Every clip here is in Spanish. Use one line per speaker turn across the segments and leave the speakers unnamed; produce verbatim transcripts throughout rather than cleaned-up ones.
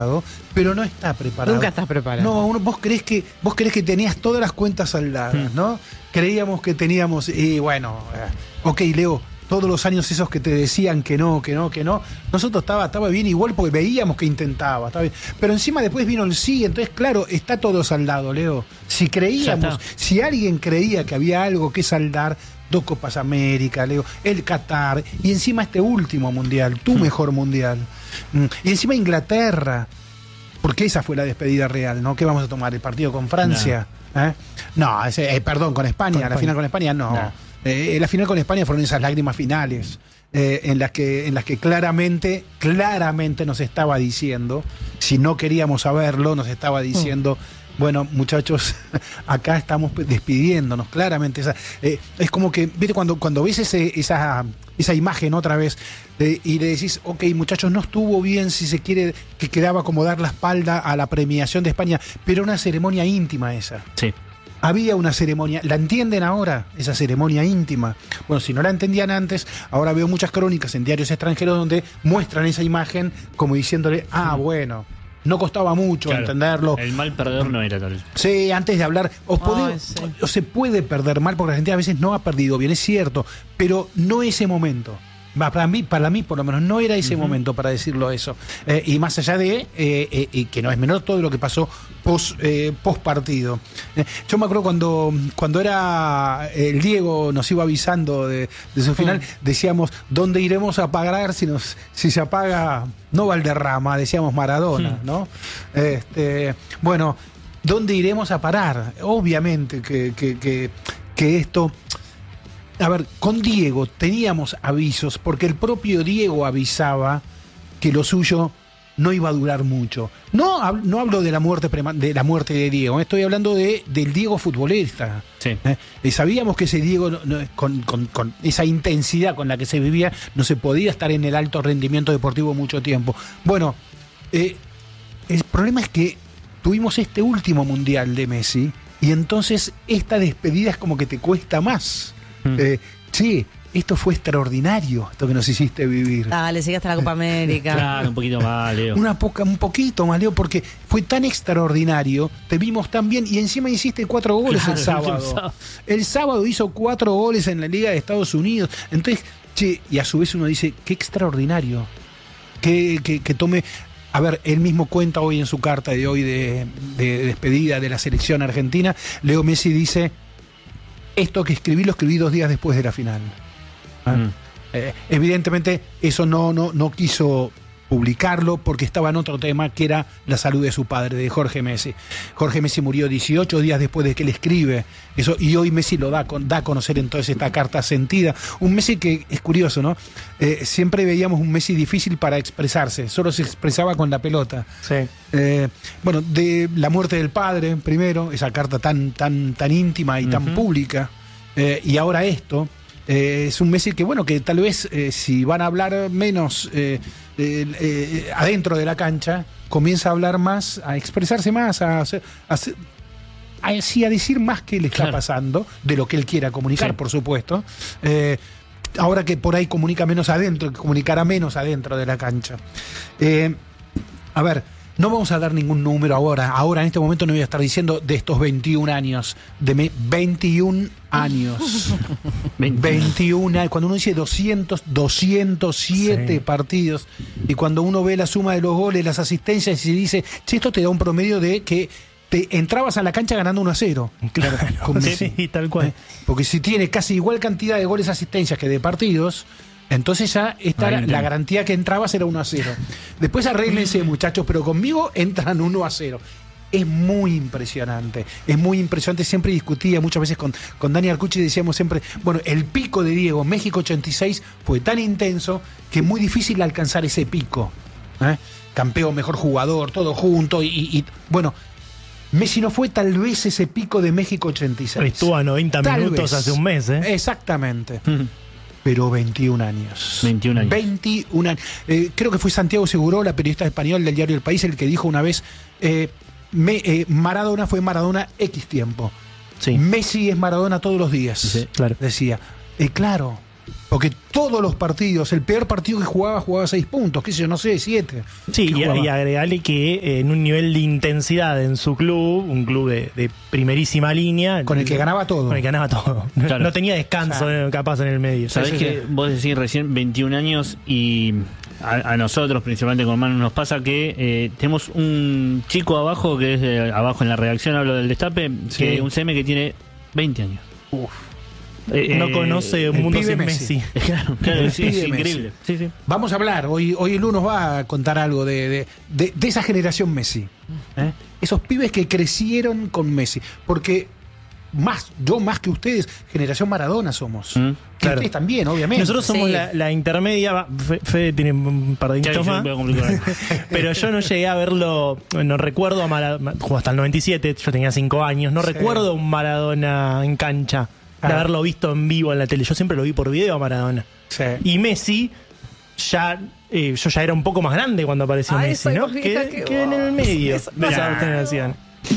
pero no está preparado.
Nunca estás preparado.
No, uno, vos creés que vos creés que tenías todas las cuentas saldadas, ¿no? Creíamos que teníamos, y bueno, eh, ok, Leo, todos los años esos que te decían que no, que no, que no, nosotros estaba, estaba bien igual porque veíamos que intentaba, estaba bien. Pero encima después vino el sí, entonces claro, está todo saldado, Leo. Si creíamos, si alguien creía que había algo que saldar, dos Copas América, Leo, el Qatar, y encima este último mundial, tu hmm. mejor mundial. Y encima Inglaterra, porque esa fue la despedida real, ¿no? ¿Qué vamos a tomar? ¿El partido con Francia? No, ¿Eh? no ese, eh, perdón, con España, con la España. final con España no. no. Eh, la final con España fueron esas lágrimas finales, eh, en las que, en las que claramente, claramente nos estaba diciendo, si no queríamos saberlo, nos estaba diciendo... Hmm. Bueno, muchachos, acá estamos despidiéndonos, claramente. Esa, eh, es como que, ¿viste? Cuando, cuando ves ese, esa, esa imagen otra vez eh, y le decís, ok, muchachos, no estuvo bien, si se quiere, que quedaba como dar la espalda a la premiación de España, pero una ceremonia íntima esa.
Sí.
Había una ceremonia, ¿la entienden ahora? Esa ceremonia íntima. Bueno, si no la entendían antes, ahora veo muchas crónicas en diarios extranjeros donde muestran esa imagen como diciéndole, ah, bueno... No costaba mucho claro, entenderlo.
El mal perdedor no era tal.
Sí, antes de hablar, o, puede, oh, sí. o se puede perder mal, porque la Argentina a veces no ha perdido bien, es cierto, pero no ese momento. Para mí, para mí por lo menos, no era ese uh-huh. momento para decirlo eso. Eh, y más allá de, eh, eh, que no es menor todo lo que pasó post, eh, post partido. Eh, yo me acuerdo cuando, cuando era el Diego nos iba avisando de, de su final, uh-huh. decíamos, ¿dónde iremos a pagar si, nos, si se apaga, no Valderrama, decíamos Maradona, uh-huh. ¿no? Este, bueno, ¿dónde iremos a parar? Obviamente que, que, que, que esto... A ver, con Diego teníamos avisos, porque el propio Diego avisaba que lo suyo no iba a durar mucho. No, no hablo de la muerte de la muerte de Diego, estoy hablando de, del Diego futbolista.
Sí.
¿Eh? Y sabíamos que ese Diego, no, no, con, con, con esa intensidad con la que se vivía, no se podía estar en el alto rendimiento deportivo mucho tiempo. Bueno, eh, el problema es que tuvimos este último mundial de Messi, y entonces esta despedida es como que te cuesta más. Eh, sí, esto fue extraordinario, esto que nos hiciste vivir.
Dale, sigue hasta la Copa América.
Claro, un poquito más, Leo.
Una poca, un poquito más, Leo, porque fue tan extraordinario, te vimos tan bien, y encima hiciste cuatro goles claro, el sábado. El sábado hizo cuatro goles en la Liga de Estados Unidos. Entonces, che, y a su vez uno dice, qué extraordinario. Que, que, que tome... A ver, él mismo cuenta hoy en su carta de hoy de, de despedida de la selección argentina, Leo Messi dice... Esto que escribí lo escribí dos días después de la final. ¿Ah? Mm. Eh, evidentemente eso no, no, no quiso publicarlo porque estaba en otro tema que era la salud de su padre, de Jorge Messi. Jorge Messi murió dieciocho días después de que él escribe eso, y hoy Messi lo da, da a conocer entonces esta carta sentida. Un Messi que es curioso, ¿no? Eh, siempre veíamos un Messi difícil para expresarse, solo se expresaba con la pelota.
Sí.
Eh, bueno, de la muerte del padre, primero, esa carta tan, tan, tan íntima y uh-huh. tan pública, eh, y ahora esto. Eh, es un Messi que, bueno, que tal vez eh, si van a hablar menos eh, eh, eh, adentro de la cancha, comienza a hablar más, a expresarse más, a, hacer, a, hacer, a, a decir más que le está claro. pasando, de lo que él quiera comunicar, sí. por supuesto. Eh, ahora que por ahí comunica menos adentro, que comunicará menos adentro de la cancha. Eh, a ver, no vamos a dar ningún número ahora. Ahora, en este momento, no voy a estar diciendo de estos veintiún años. De me, veintiún años. veintiún años. Cuando uno dice doscientos, doscientos siete sí. partidos, y cuando uno ve la suma de los goles, las asistencias, y se dice, che, esto te da un promedio de que te entrabas a la cancha ganando uno a cero.
Claro, sí, tal cual.
Porque si tiene casi igual cantidad de goles, asistencias que de partidos... Entonces ya esta la, la garantía que entrabas era uno a cero. Después arréglense, muchachos, pero conmigo entran uno a cero. Es muy impresionante, es muy impresionante. Siempre discutía muchas veces con, con Dani Arcucci, decíamos siempre, bueno, el pico de Diego, México ochenta y seis, fue tan intenso que es muy difícil alcanzar ese pico. ¿eh? Campeón, mejor jugador, todo junto, y, y bueno... Messi no fue tal vez ese pico de México ochenta y seis.
Estuvo a noventa tal minutos vez. Hace un mes, ¿eh?
Exactamente. Pero veintiún años.
veintiún años.
veintiún años. Eh, creo que fue Santiago Segurola, periodista español del diario El País, el que dijo una vez, eh, me, eh, Maradona fue Maradona X tiempo. Sí. Messi es Maradona todos los días.
Sí, claro.
Decía. Eh, claro, Porque todos los partidos, el peor partido que jugaba, jugaba seis puntos, qué sé yo, no sé, siete.
Sí, y, y agregarle que eh, en un nivel de intensidad en su club, un club de, de primerísima línea.
Con el que ganaba todo.
Con el que ganaba todo.
Claro.
No tenía descanso, o sea, capaz en el medio.
Sabés que vos decís recién veintiún años y a, a nosotros, principalmente con Manu, nos pasa que eh, tenemos un chico abajo, que es de, abajo en la redacción, hablo del Destape, sí. que un C M que tiene veinte años.
Uf.
Eh, no conoce un mundo sin Messi.
Messi. Claro, claro, sí, es increíble. Sí, sí.
Vamos a hablar, hoy, hoy Lu nos va a contar algo de, de, de, de esa generación Messi. ¿Eh? Esos pibes que crecieron con Messi. Porque más, yo más que ustedes, generación Maradona somos. Mm, claro. Ustedes también, obviamente.
Nosotros somos sí. la, la intermedia. Fede tiene un par de años más. Pero yo no llegué a verlo, no recuerdo a Maradona, jugó hasta el noventa y siete, yo tenía cinco años, no sí. recuerdo un Maradona en cancha. De ah. haberlo visto en vivo en la tele. Yo siempre lo vi por video a Maradona. Sí. Y Messi, ya eh, yo ya era un poco más grande cuando apareció ah, Messi, ¿no? Que, que, que en el medio de esa generación.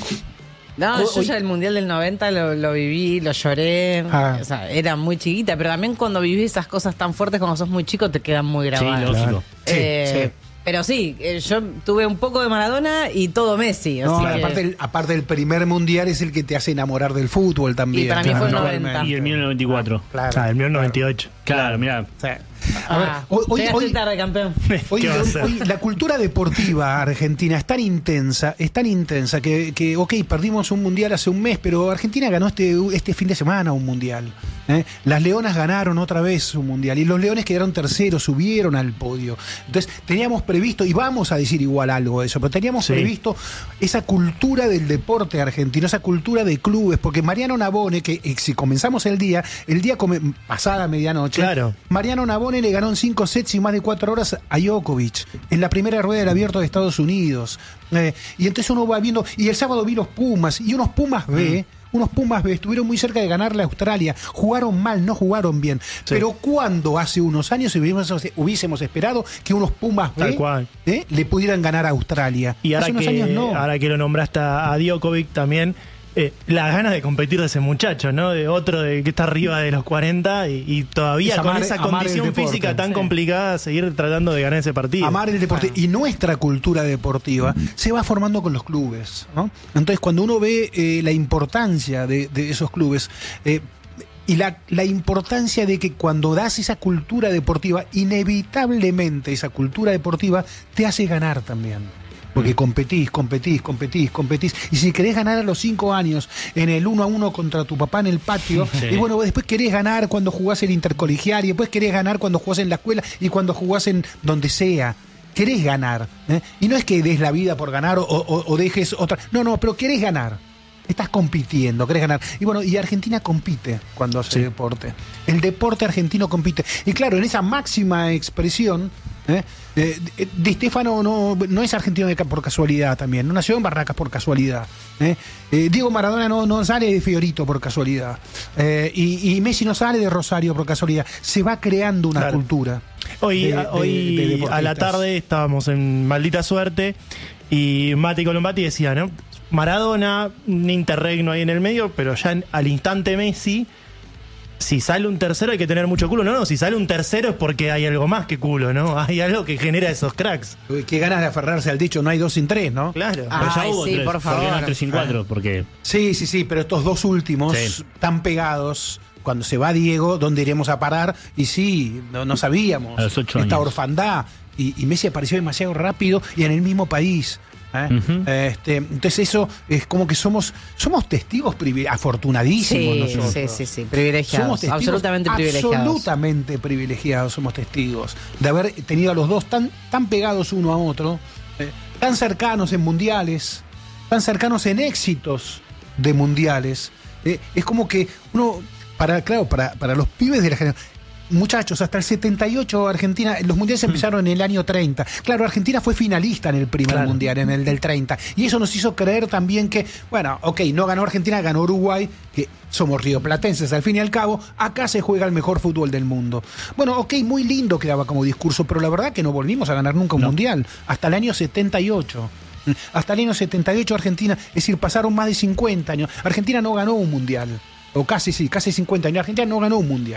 No,
o,
yo
oye,
ya el Mundial del noventa lo, lo viví, lo lloré. Ah. O sea, era muy chiquita, pero también cuando vivís esas cosas tan fuertes cuando sos muy chico te quedan muy grabadas.
Sí, lógico.
Eh,
sí, sí.
Pero sí, yo tuve un poco de Maradona y todo Messi.
No,
así
aparte,
que...
el, aparte del primer mundial es el que te hace enamorar del fútbol también.
Y para mí
claro,
fue el noventa.
Y el mío el noventa y cuatro.
Claro, ah, el mío el noventa y ocho.
Claro, mirá.
Sí.
A ver, ah, hoy, hoy, hoy, tarde, campeón.
Hoy, hoy, hoy la cultura deportiva argentina es tan intensa, es tan intensa que, que, ok, perdimos un mundial hace un mes, pero Argentina ganó este, este fin de semana un mundial. ¿eh? Las Leonas ganaron otra vez un mundial y los Leones quedaron terceros, subieron al podio. Entonces teníamos previsto, y vamos a decir igual algo de eso, pero teníamos sí. previsto esa cultura del deporte argentino, esa cultura de clubes, porque Mariano Navone, que si comenzamos el día, el día come, pasada medianoche,
claro.
Mariano Navone le ganó en cinco sets y más de cuatro horas a Djokovic en la primera rueda del Abierto de Estados Unidos. Eh, y entonces uno va viendo, y el sábado vi los Pumas, y unos Pumas B, mm. unos Pumas B estuvieron muy cerca de ganarle a Australia. Jugaron mal, no jugaron bien. Sí. Pero cuando hace unos años hubiésemos, hubiésemos esperado que unos Pumas B eh, le pudieran ganar a Australia.
Y ahora,
hace unos
que,
años no.
ahora que lo nombraste a Djokovic también, Eh, las ganas de competir de ese muchacho, ¿no? De otro de que está arriba de los cuarenta y, y todavía
amar,
con esa condición deporte, física tan sí. complicada seguir tratando de ganar ese partido.
Amar el deporte. Ah. Y nuestra cultura deportiva se va formando con los clubes, ¿no? Entonces cuando uno ve eh, la importancia de, de esos clubes eh, y la, la importancia de que cuando das esa cultura deportiva, inevitablemente esa cultura deportiva te hace ganar también. Porque competís, competís, competís, competís. Y si querés ganar a los cinco años en el uno a uno contra tu papá en el patio, sí. y bueno, después querés ganar cuando jugás en intercolegial, y después querés ganar cuando jugás en la escuela y cuando jugás en donde sea. Querés ganar. ¿eh? Y no es que des la vida por ganar o, o, o dejes otra. No, no, pero querés ganar. Estás compitiendo, querés ganar. Y bueno, y Argentina compite cuando hace sí. deporte. El deporte argentino compite. Y claro, en esa máxima expresión, ¿eh? Eh, Di Stéfano no, no es argentino por casualidad también, no nació en Barracas por casualidad. ¿eh? Eh, Diego Maradona no, no sale de Fiorito por casualidad. Eh, y, y Messi no sale de Rosario por casualidad. Se va creando una claro. cultura.
Hoy, de, hoy de, de a la tarde estábamos en Maldita Suerte y Mati Colombati decía, ¿no? Maradona, un interregno ahí en el medio, pero ya en, al instante Messi, si sale un tercero hay que tener mucho culo. No, no, si sale un tercero es porque hay algo más que culo, ¿no? Hay algo que genera esos cracks.
Qué ganas de aferrarse al dicho, no hay dos sin tres, ¿no?
Claro.
Pero ya
Ay,
hubo
sí,
tres,
por favor.
¿Por qué no tres sin cuatro? Porque...
Sí, sí, sí, pero estos dos últimos, sí. tan pegados, cuando se va Diego, ¿dónde iremos a parar? Y sí, no, no sabíamos.
A los ocho
Esta
años.
orfandad. Y, y Messi apareció demasiado rápido y en el mismo país. ¿Eh? Uh-huh. este, entonces eso es como que somos somos testigos privi- afortunadísimos
sí,
nosotros.
Sí, sí, sí, privilegiados,
somos testigos,
absolutamente privilegiados.
Absolutamente privilegiados somos testigos de haber tenido a los dos tan, tan pegados uno a otro, eh, tan cercanos en mundiales, tan cercanos en éxitos de mundiales. Eh, es como que uno, para claro, para, para los pibes de la generación, muchachos, hasta el setenta y ocho Argentina, los mundiales empezaron en el año treinta. Claro, Argentina fue finalista en el primer claro. mundial, en el del treinta. Y eso nos hizo creer también que, bueno, ok, no ganó Argentina, ganó Uruguay, que somos rioplatenses al fin y al cabo, acá se juega el mejor fútbol del mundo. Bueno, ok, muy lindo quedaba como discurso, pero la verdad que no volvimos a ganar nunca un no. mundial, hasta el año setenta y ocho. Hasta el año setenta y ocho Argentina, es decir, pasaron más de cincuenta años. Argentina no ganó un mundial. O casi sí, casi cincuenta años. Argentina no ganó un mundial.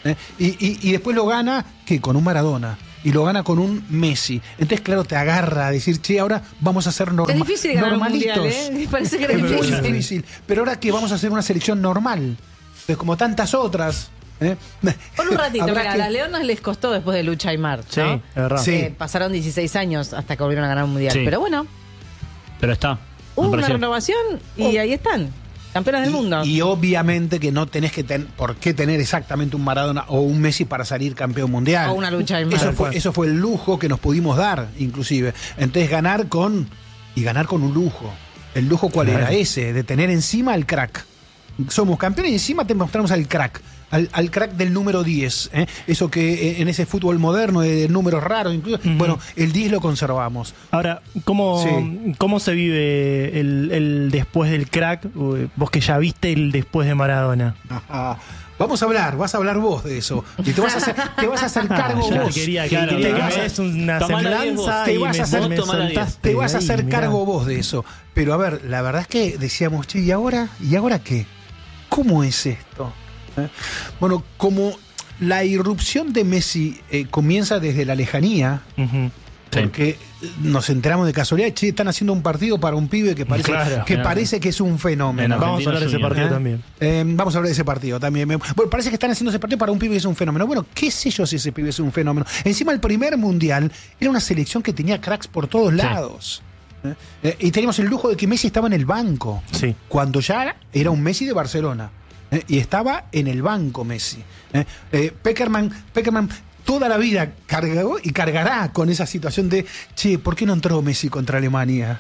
¿eh? Y, y, y después lo gana, ¿qué? Con un Maradona. Y lo gana con un Messi. Entonces, claro, te agarra a decir, che, ahora vamos a ser norma-
es difícil ganar
normalitos.
Un mundial, ¿eh? Parece que era
es muy
difícil.
difícil. Pero ahora que vamos a hacer una selección normal, pues como tantas otras. ¿eh?
Por un ratito,
Habrá
mira,
que-
a las Leonas les costó después de Lucha y Mar,
Sí,
¿no?
es verdad.
Sí.
Eh, pasaron dieciséis años hasta que volvieron a ganar un mundial.
Sí.
Pero bueno,
Pero está.
hubo
me
una
pareció.
renovación y ahí están, campeonas del
Y-
mundo.
Y, obviamente que no tenés que ten, por qué tener exactamente un Maradona o un Messi para salir campeón mundial.
O una lucha de
eso
mar.
fue, eso fue el lujo que nos pudimos dar, inclusive. Entonces ganar con y ganar con un lujo. ¿El lujo cuál
Claro.
era? Ese, de tener encima al crack. Somos campeones y encima te mostramos al crack. Al, al crack del número diez, ¿eh? Eso que eh, en ese fútbol moderno de números raros, incluso,
Ujú.
bueno, el diez lo conservamos.
Ahora, ¿cómo,
Sí.
¿cómo se vive el, el después del crack? Uy, vos que ya viste el después de Maradona.
Ajá. Vamos a hablar, vas a hablar vos de eso. Y te vas a hacer, te vas a hacer cargo
Ah, ya
vos.
te quería, que-
Claro,
quería
te
que
vas
me
a-
des una
tomala diez
semblanza
vos.
Te
y
vas
me,
a hacer-
me
tomala diez.
soltaste
Te vas a
ahí,
hacer
mirá.
cargo vos de eso. Pero a ver, la verdad es que decíamos, che, ¿y ahora? ¿Y ahora qué? ¿Cómo es esto? ¿Eh? Bueno, como la irrupción de Messi eh, comienza desde la lejanía,
Ujú.
Sí.
porque nos enteramos de casualidad, che, están haciendo un partido para un pibe que parece,
Claro.
que,
En
parece que es un fenómeno.
En
Vamos a hablar de ese
Junior,
partido
¿eh?
también.
Eh, vamos a hablar de ese partido también. Me- Bueno, parece que están haciendo ese partido para un pibe que es un fenómeno. Bueno, qué sé yo si ese pibe es un fenómeno. Encima, el primer mundial era una selección que tenía cracks por todos lados. ¿eh? Eh, y teníamos el lujo de que Messi estaba en el banco.
Sí.
Cuando ya era un Messi de Barcelona. ¿eh? Y estaba en el banco Messi. ¿eh? Eh, Peckerman, Peckerman toda la vida cargó y cargará con esa situación de, che, ¿por qué no entró Messi contra Alemania?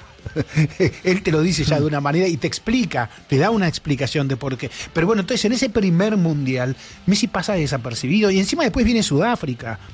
Él te lo dice ya de una manera y te explica, te da una explicación de por qué. Pero bueno, entonces en ese primer mundial, Messi pasa desapercibido y encima después viene Sudáfrica.